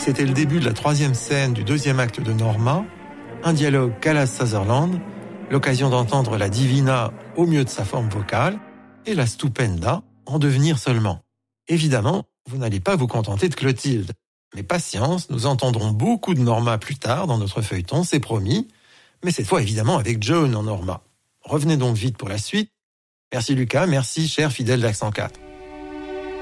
c'était le début de la 3e scène du 2e acte de Norma, un dialogue Callas-Sutherland, l'occasion d'entendre la Divina au mieux de sa forme vocale et la Stupenda en devenir seulement. Évidemment, vous n'allez pas vous contenter de Clotilde. Mais patience, nous entendrons beaucoup de Norma plus tard dans notre feuilleton, c'est promis, mais cette fois évidemment avec Joan en Norma. Revenez donc vite pour la suite. Merci Lucas, merci cher fidèle d'Accent 4.